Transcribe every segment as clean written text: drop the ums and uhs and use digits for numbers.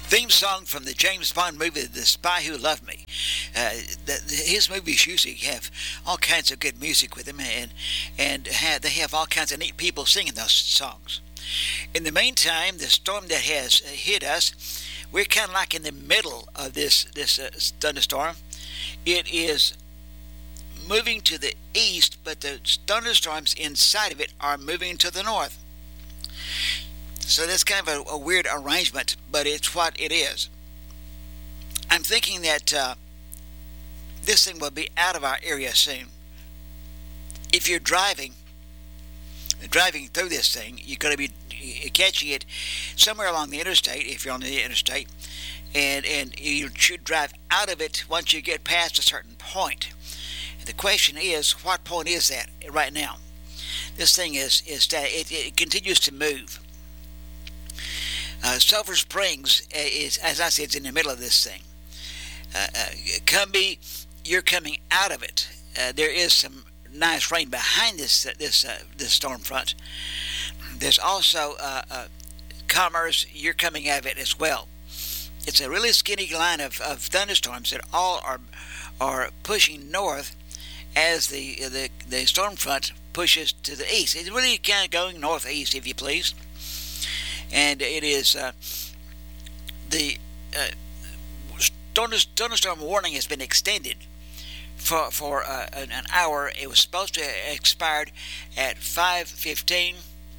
theme song from the James Bond movie, The Spy Who Loved Me. His movies usually have all kinds of good music with them, they have all kinds of neat people singing those songs. In the meantime, the storm that has hit us, we're kind of like in the middle of this thunderstorm. It is moving to the east, but the thunderstorms inside of it are moving to the north. So that's kind of a weird arrangement, but it's what it is. I'm thinking that this thing will be out of our area soon. If you're driving through this thing, you're going to be catching it somewhere along the interstate, if you're on the interstate, and you should drive out of it once you get past a certain point. And the question is, what point is that right now? This thing it continues to move. Sulphur Springs is, as I said, is in the middle of this thing. Cumbie, you're coming out of it. There is some nice rain behind this storm front. There's also Commerce, you're coming out of it as well. It's a really skinny line of thunderstorms that all are pushing north as the storm front pushes to the east. It's really kind of going northeast, if you please. And it is the thunderstorm warning has been extended for an hour. It was supposed to have expired at 5:15.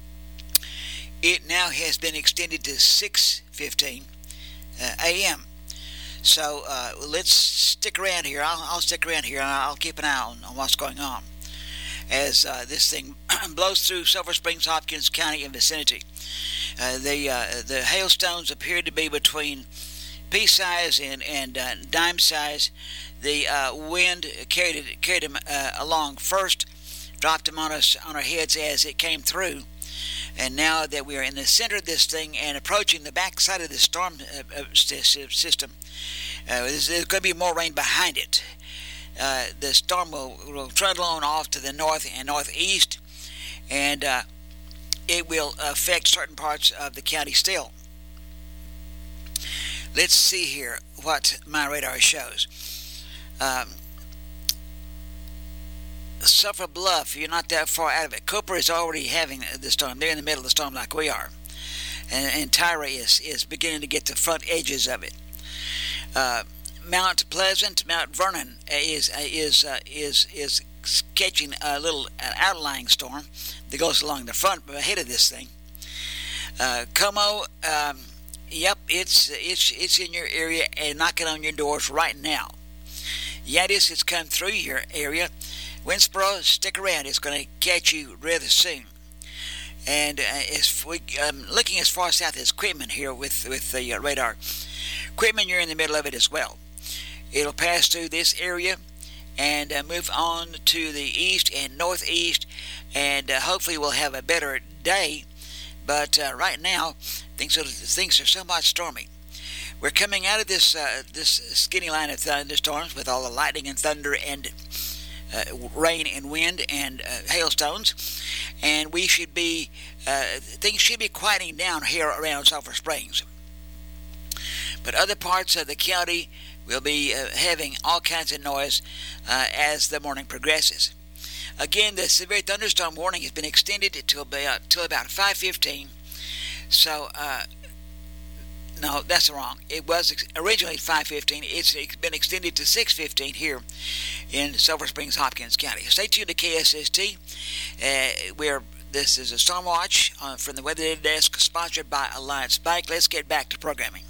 It now has been extended to 6:15 a.m. So let's stick around here. I'll stick around here, and I'll keep an eye on what's going on as this thing blows through Sulphur Springs, Hopkins County, and vicinity. The hailstones appeared to be between pea size and dime size. The wind carried them along first, dropped them on our heads as it came through. And now that we are in the center of this thing and approaching the back side of the storm system, there's going to be more rain behind it. The storm will trundle on off to the north and northeast, and it will affect certain parts of the county still. Let's see here what my radar shows. Sulphur Bluff, you're not that far out of it. Cooper is already having the storm. They're in the middle of the storm like we are. And Tyra is beginning to get the front edges of it. Mount Pleasant, Mount Vernon is catching a little outlying storm that goes along the front ahead of this thing. Como, yep, it's in your area and knocking on your doors right now. Yadis has come through your area. Winnsboro, stick around. It's going to catch you rather soon. And looking as far south as Quitman here with the radar. Quitman, you're in the middle of it as well. It'll pass through this area and move on to the east and northeast, and hopefully we'll have a better day. But right now, things are somewhat stormy. We're coming out of this skinny line of thunderstorms with all the lightning and thunder and rain and wind and hailstones, and we should be things should be quieting down here around Sulphur Springs. But other parts of the county will be having all kinds of noise as the morning progresses. Again, the severe thunderstorm warning has been extended till about 5:15. So. No, that's wrong. It was originally 5:15. It's been extended to 6:15 here in Sulphur Springs, Hopkins County. Stay tuned to KSST. This is a Storm Watch from the Weather Desk, sponsored by Alliance Bike. Let's get back to programming.